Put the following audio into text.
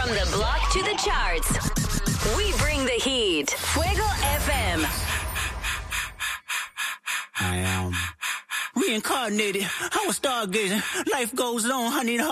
From the block to the charts, we bring the heat. Fuego FM. I am reincarnated. I was stargazing. Life goes on. I need a